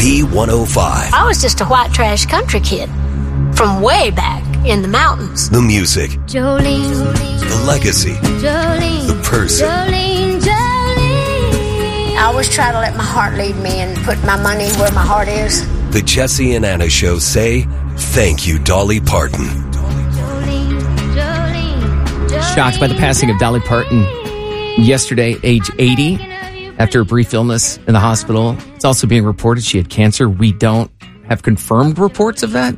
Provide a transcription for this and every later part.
B105. I was just a white trash country kid from way back in the mountains. The music. Jolene. The legacy. Jolene. The person. Jolene, Jolene. I always try to let my heart lead me and put my money where my heart is. The Jesse and Anna Show say, thank you, Dolly Parton. Jolene, Jolene, Jolene. Shocked by the passing of Dolly Parton yesterday at age 80 after a brief illness in the hospital. It's also being reported she had cancer. We don't have confirmed reports of that.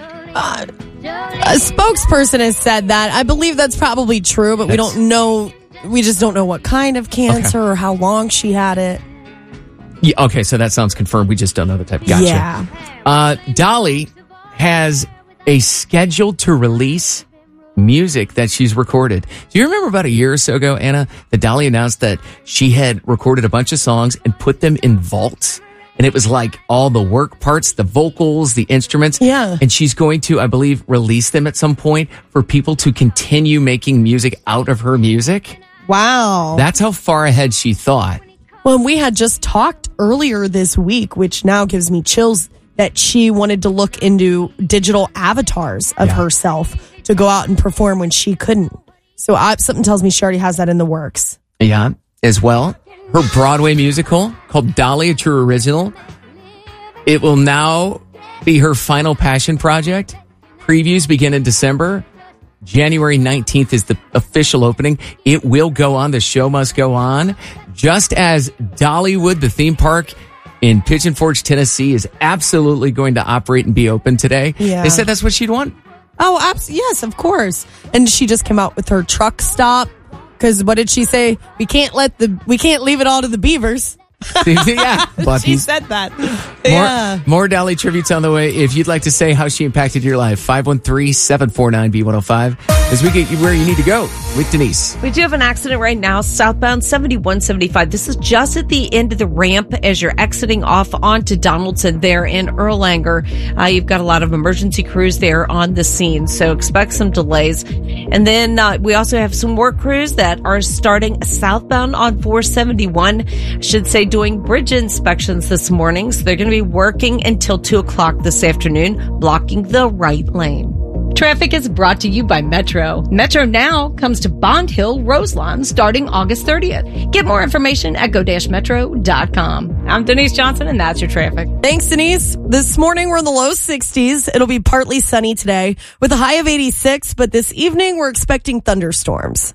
A spokesperson has said that. I believe that's probably true, but we don't know. We just don't know what kind of cancer or how long she had it. Yeah, okay, so that sounds confirmed. We just don't know the type. Gotcha. Yeah. Dolly has a schedule to release music that she's recorded. Do you remember about a year or so ago, Anna, that Dolly announced that she had recorded a bunch of songs and put them in vaults? And it was like all the work parts, the vocals, the instruments. Yeah. And she's going to, I believe, release them at some point for people to continue making music out of her music. Wow. That's how far ahead she thought. Well, we had just talked earlier this week, which now gives me chills, that she wanted to look into digital avatars of herself to go out and perform when she couldn't. So something tells me she already has that in the works. Yeah, as well. Her Broadway musical called Dolly, a True Original. It will now be her final passion project. Previews begin in December. January 19th is the official opening. It will go on. The show must go on. Just as Dollywood, the theme park in Pigeon Forge, Tennessee, is absolutely going to operate and be open today. Yeah. They said that's what she'd want. Oh, yes, of course. And she just came out with her truck stop. Because what did she say? We can't leave it all to the beavers. Yeah, she said that. More Dolly tributes on the way. If you'd like to say how she impacted your life, 513-749-B105 as we get you where you need to go with Denise. We do have an accident right now, southbound 7175. This is just at the end of the ramp as you're exiting off onto Donaldson there in Erlanger. You've got a lot of emergency crews there on the scene, so expect some delays. And then we also have some work crews that are starting southbound on 471. I should say doing bridge inspections this morning, so they're going to be working until 2 o'clock this afternoon, blocking the right lane. Traffic is brought to you by Metro. Metro Now comes to Bond Hill, Roselawn, starting August 30th. Get more information at go-metro.com. I'm Denise Johnson, and that's your traffic. Thanks, Denise. This morning, we're in the low 60s. It'll be partly sunny today with a high of 86, but this evening, we're expecting thunderstorms.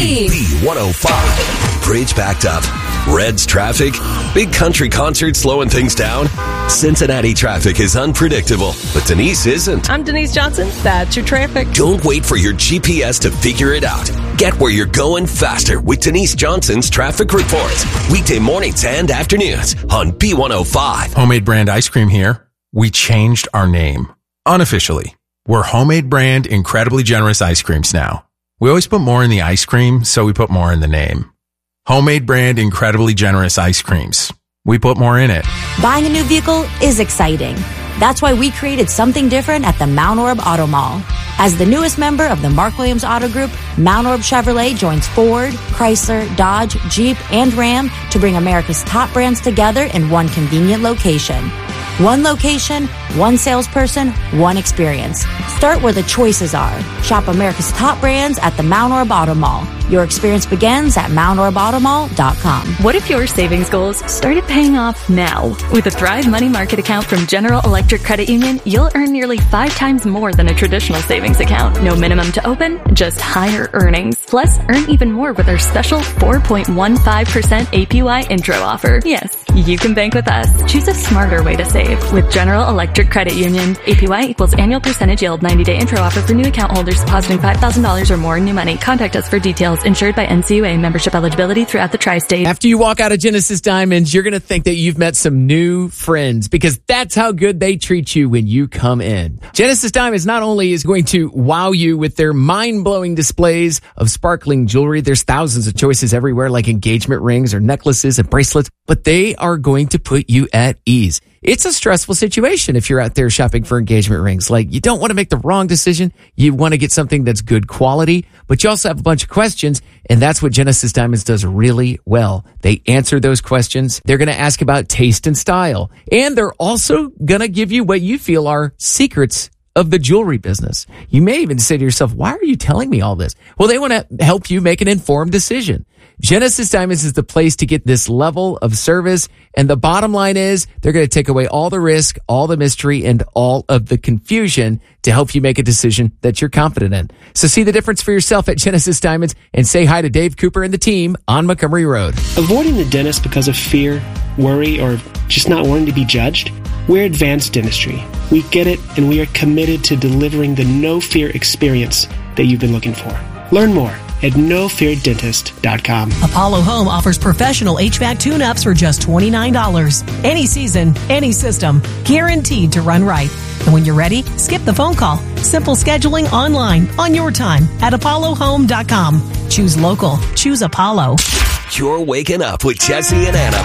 B105. Bridge backed up. Reds traffic. Big country concert slowing things down. Cincinnati traffic is unpredictable, but Denise isn't. I'm Denise Johnson. That's your traffic. Don't wait for your GPS to figure it out. Get where you're going faster with Denise Johnson's traffic reports. Weekday mornings and afternoons on B105. Homemade Brand Ice Cream here. We changed our name. Unofficially. We're Homemade Brand Incredibly Generous Ice Creams now. We always put more in the ice cream, so we put more in the name. Homemade Brand Incredibly Generous Ice Creams. We put more in it. Buying a new vehicle is exciting. That's why we created something different at the Mount Orab Auto Mall. As the newest member of the Mark Williams Auto Group, Mount Orab Chevrolet joins Ford, Chrysler, Dodge, Jeep, and Ram to bring America's top brands together in one convenient location. One location, one salesperson, one experience. Start where the choices are. Shop America's top brands at the Mount Orab Auto Mall. Your experience begins at mountorabautomall.com. What if your savings goals started paying off now? With a Thrive Money Market account from General Electric Credit Union, you'll earn nearly 5 times more than a traditional savings account. No minimum to open, just higher earnings. Plus, earn even more with our special 4.15% APY intro offer. Yes, you can bank with us. Choose a smarter way to save with General Electric Credit Union. APY equals annual percentage yield. 90-day intro offer for new account holders depositing $5,000 or more in new money. Contact us for details. Insured by NCUA. Membership eligibility throughout the tri-state. After you walk out of Genesis Diamonds, you're going to think that you've met some new friends because that's how good they treat you when you come in. Genesis Diamonds not only is going to wow you with their mind-blowing displays of sparkling jewelry, there's thousands of choices everywhere like engagement rings or necklaces and bracelets, but they are are going to put you at ease. It's a stressful situation if you're out there shopping for engagement rings. Like, you don't want to make the wrong decision. You want to get something that's good quality, but you also have a bunch of questions, and that's what Genesis Diamonds does really well. They answer those questions. They're going to ask about taste and style, and they're also going to give you what you feel are secrets of the jewelry business. You may even say to yourself, why are you telling me all this? Well, they want to help you make an informed decision. Genesis Diamonds is the place to get this level of service. And the bottom line is they're going to take away all the risk, all the mystery, and all of the confusion to help you make a decision that you're confident in. So see the difference for yourself at Genesis Diamonds and say hi to Dave Cooper and the team on Montgomery Road. Avoiding the dentist because of fear, worry, or just not wanting to be judged? We're Advanced Dentistry. We get it, and we are committed to delivering the no-fear experience that you've been looking for. Learn more at nofeardentist.com. Apollo Home offers professional HVAC tune-ups for just $29. Any season, any system, guaranteed to run right. And when you're ready, skip the phone call. Simple scheduling online on your time at apollohome.com. Choose local. Choose Apollo. You're waking up with Jesse and Anna.